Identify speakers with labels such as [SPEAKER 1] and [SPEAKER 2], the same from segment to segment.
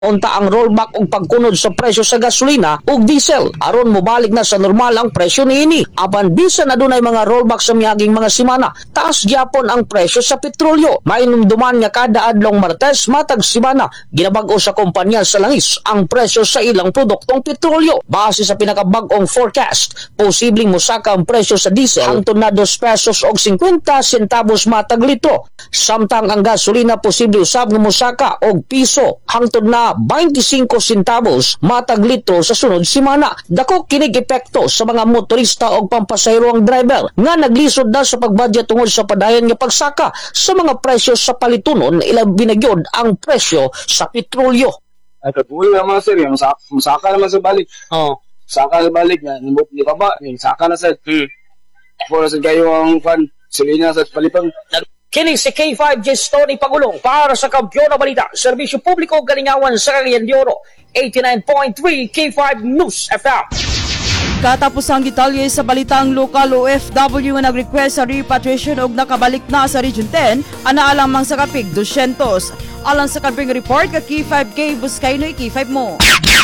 [SPEAKER 1] unta ang rollback og pagkunod sa presyo sa gasolina ug diesel aron mobalik na sa normal ang presyo niini. Apan bisan adunay mga rollback sa miaging mga semana, taas gyapon ang presyo sa petrolyo. Mainumduman nga kada adlong Martes matag semana ginabag-o sa kompanya sa langis ang presyo sa ilang produktong petrolyo. Base sa pinakabag-ong forecast, posibleng mosaka ang presyo sa diesel hangtod na 2 pesos og 50 centavos matag litro, samtang ang gasolina posible usab nga mosaka og piso hangtod na 25 centavos matag litro sa sunod semana. Dako kinig epekto sa mga motorista o pampasahero ang driver nga naglisod na sa pagbudget tungod sa padayon nga pagsaka sa mga presyo sa palitunon ilang binagyod ang presyo sa petrolyo.
[SPEAKER 2] Ay katuloy naman sir, yung masaka naman sa balik. Saka sa balik nga, ni baba, yung saka na sa for sa kayo ang fan, silina sa palipang.
[SPEAKER 1] Kini si K5 Tony Pagulong para sa Kampiyon na Balita, Serbisyo Publiko Galingawan sa Cagayan de Oro, 89.3 K5 News FM.
[SPEAKER 3] Katapos ang detalye sa balitang lokal, OFW nga nag-request sa repatriation og nakabalik na sa Region 10, ana alamang sa kapig 200. Alang sa kaping report ka K5K buskay no K5 mo.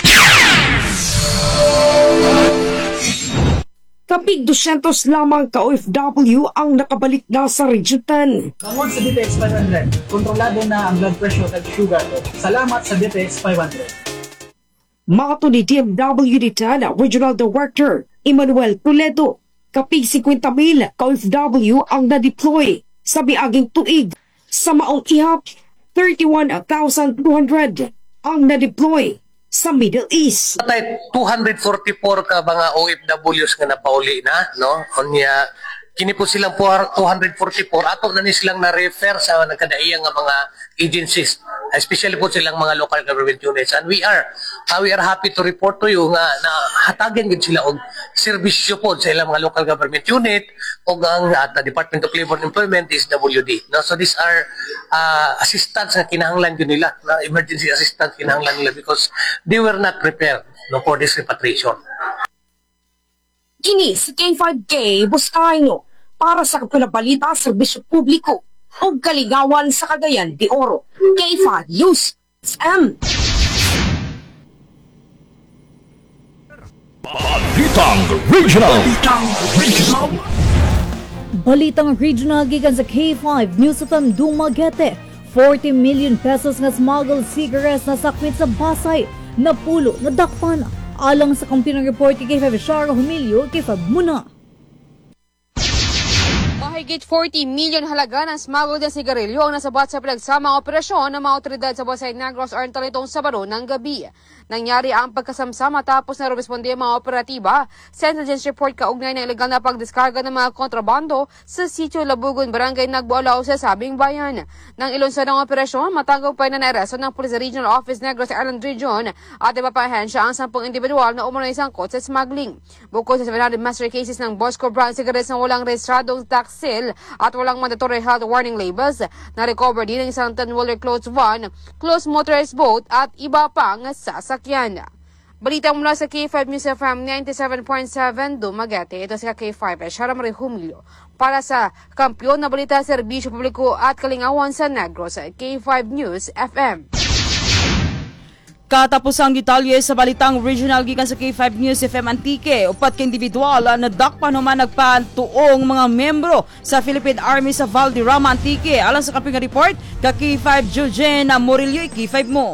[SPEAKER 4] Kapig 200 lamang ka OFW ang nakabalik na sa Region 10.
[SPEAKER 5] Tungkol sa DTX 500, kontrolado na ang blood pressure at sugar ko. Salamat sa DTX 500.
[SPEAKER 4] Mato ni DMW Ditana Regional Director Emmanuel Toledo, kapig 50,000 ka OFW ang na-deploy sa miaging tuig. Sa maong ihap, 31,200 ang na-deploy sa Middle East.
[SPEAKER 6] Patay 244 ka mga OFWs nga napauli na, no? Unya kini po silang 244 ato na ni silang na-refer sa nagkadaiyang nga mga agencies, especially po silang mga local government units, and we are happy to report to you nga hatagan gid sila og serbisyo po sa ilang mga local government unit og ang Department of Labor and Employment is WD, no? So these are assistance nga kinahanglan gyud nila, na emergency assistance kinahanglan nila because they were not prepared, no, for this repatriation.
[SPEAKER 4] Kini si K5K buskay no para sa kapinabalita serbisyo publiko o Kaligawan sa Cagayan de Oro, K5 News FM.
[SPEAKER 7] Balitang Regional.
[SPEAKER 8] Balitang Regional gikan sa K5 News FM Dumaguete. 40 million pesos nga smuggled cigarettes na sakwit sa Pasay, napulo na dakpan. Alang sa kampiyon ng report kay K5 Shara Humilio, K5 muna.
[SPEAKER 9] Mahigit 40 million halaga ng smuggled na sigarilyo ang nasabat sa pinagsamang operasyon ng mga otoridad sa Pasay Negros Oriental itong Sabado ng gabi. Nangyari ang pagkasamsama tapos na responde ang mga operatiba sa intelligence report kaugnay ng ilegal na pagdiskarga ng mga kontrabando sa sitio Labugon, Barangay Nagbualaw sa sabing bayan. Nang ilunsad ng operasyon, matagumpay na naresto ng Police Regional Office Negros Island Region at ipapahensya ang 10 individual na umunoy sangkot sa smuggling. Bukod sa 700 master cases ng Bosco Brown cigarettes na walang rehistradong tax sale at walang mandatory health warning labels, na-recover din ang isang 10-wheeler closed van, closed motorized boat at iba pang sasakyan. Balita mula sa K5 News FM 97.7 Dumaguete. Ito sa K5 Shara Humilio para sa Kampiyon na Balita, Serbisyo Publiko at Kalingawan sa Negros, K5 News FM.
[SPEAKER 3] Katapos ang detalye sa balitang regional gikan sa K5 News FM Antique, upat ka individual na dakpan human nagpantuong mga membro sa Philippine Army sa Valderrama Antique. Alang sa kaping report ka K5 Jujen Morillo, K5 mo.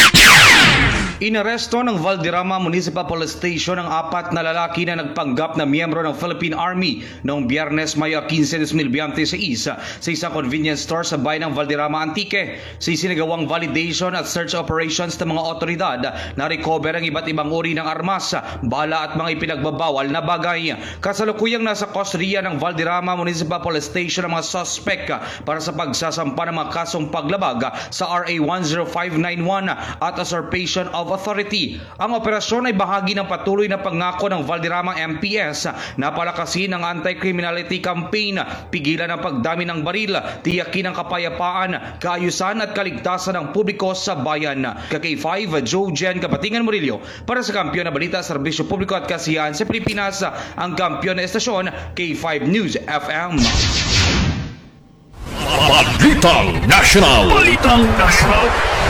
[SPEAKER 10] Inaresto ng Valderrama Municipal Police Station ang 4 na lalaki na nagpanggap na miyembro ng Philippine Army noong Biyernes, Mayo 15, 2026 sa isang convenience store sa bayan ng Valderrama Antique. Sa isinagawang validation at search operations ng mga otoridad, na-recover ang iba't ibang uri ng armas, bala at mga ipinagbabawal na bagay. Kasalukuyang nasa kustodiya ng Valderrama Municipal Police Station ang mga suspect para sa pagsasampa ng mga kasong paglabag sa RA 10591 at usurpation of authority. Ang operasyon ay bahagi ng patuloy na pangako ng Valderrama MPS na palakasin ang anti-criminality campaign, pigilan ang pagdami ng baril, tiyakin ang kapayapaan, kaayusan at kaligtasan ng publiko sa bayan. K5 Joe Jen Kapatingan Murillo para sa Kampiyon na Balita, Serbisyo Publiko at Kasiyahan sa Pilipinas, ang kampiyon na estasyon K5 News FM.
[SPEAKER 7] Balitang National.